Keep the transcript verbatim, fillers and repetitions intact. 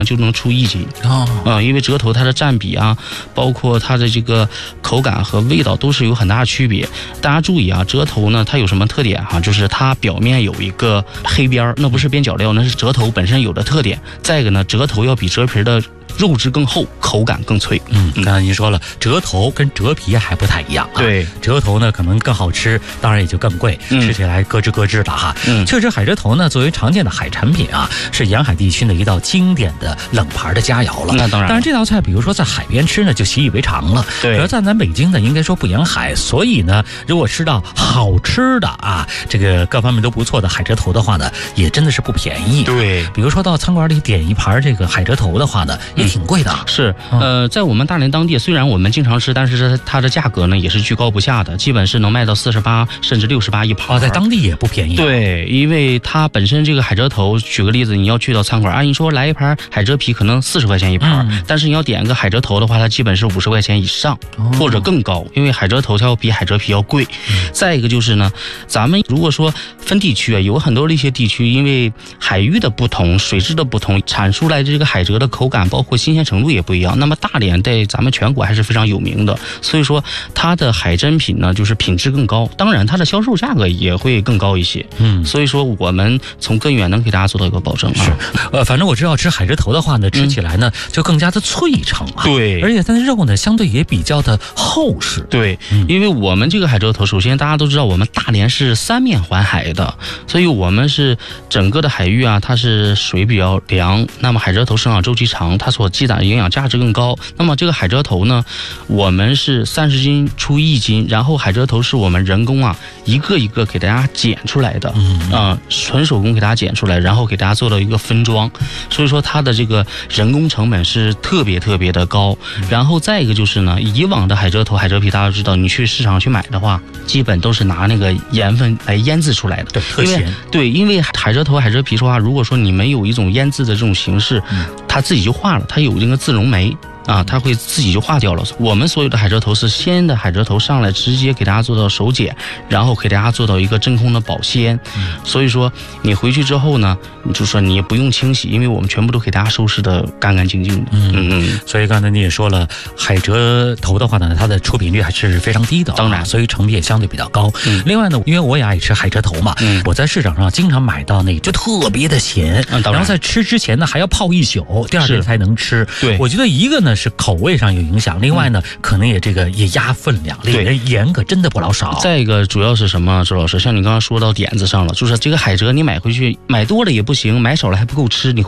就能出一斤哦， 啊、呃，因为折头它的占比啊，包括它的这个口感和味道都是有很大的区别。大家注意啊，折头呢它有什么特点哈、啊？就是它表面有一个黑边，那不是边角料，那是折头本身有的特点。再一个呢，折头要比折皮的肉质更厚，口感更脆。 嗯，刚才您说了，折头跟折皮还不太一样啊。 对， 折头呢可能更好吃，当然也就更贵， 嗯、 吃起来咯吱咯吱的哈。 嗯， 确实海蜇头呢作为常见的海产品啊，是沿海地区的一道经典的冷盘的佳肴了。 那当然， 但是这道菜比如说在海边吃呢就习以为常了。 对， 而在咱北京呢应该说不沿海，所以呢如果吃到好吃的啊，这个各方面都不错的海蜇头的话呢，也真的是不便宜。 对， 比如说到餐馆里点一盘这个海蜇头的话呢，也挺贵的。 嗯、是，呃，在我们大连当地，虽然我们经常吃，但是它的价格呢也是居高不下的，基本是能卖到四十八甚至六十八一盘。 哦，在当地也不便宜。 对，因为它本身这个海蜇头，举个例子，你要去到餐馆，按你说来一盘海蜇皮可能四十块钱一盘、嗯，但是你要点个海蜇头的话，它基本是五十块钱以上、哦、或者更高，因为海蜇头它要比海蜇皮要贵。嗯、再一个就是呢，咱们如果说分地区啊，有很多的一些地区，因为海域的不同、水质的不同，产出来的这个海蜇的口感，包括新鲜程度也不一样。那么大连在咱们全国还是非常有名的，所以说它的海珍品呢，就是品质更高，当然它的销售价格也会更高一些。嗯，所以说我们从根源能给大家做到一个保证啊。 是，呃，反正我知道吃海蜇头的话呢，吃起来呢、嗯、就更加的脆程啊。 对， 而且它的肉呢相对也比较的厚实。 对，嗯、因为我们这个海蜇头，首先大家都知道我们大连是三面环海的，所以我们是整个的海域啊，它是水比较凉，那么海蜇头生长周期长，它所积攒的营养价值更高。那么这个海蜇头呢，我们是三十斤出一斤，然后海蜇头是我们人工啊一个一个给大家剪出来的，嗯啊、呃，纯手工给大家剪出来，然后给大家做到一个分装，所以说它的这个人工成本是特别特别的高。然后再一个就是呢，以往的海蜇头、海蜇皮大家知道，你去市场去买的话，基本都是拿那个盐分来腌制出来的， 对，特咸。 对，因为海蜇头、海蜇皮说话，如果说你没有一种腌制的这种形式，嗯、它自己就化了，它有这个自溶酶。啊，它会自己就化掉了。我们所有的海蜇头是鲜的海蜇头上来，直接给大家做到手剪，然后给大家做到一个真空的保鲜。嗯、所以说你回去之后呢，你就说你也不用清洗，因为我们全部都给大家收拾的干干净净的。嗯嗯。 所以刚才你也说了，海蜇头的话呢，它的出品率还是非常低的， 当然， 所以成本也相对比较高。 嗯、 另外呢，因为我也爱吃海蜇头嘛，嗯、我在市场上经常买到那个就特别的咸， 嗯、 然后在吃之前呢还要泡一宿，第二天才能吃。 对， 我觉得一个呢是口味上有影响，另外呢、嗯、可能也这个也压分量，里面盐可真的不老少。 再一个主要是什么，周老师，像你刚刚说到点子上了，就是这个海蜇你买回去买多了也不行，买少了还不够吃，你会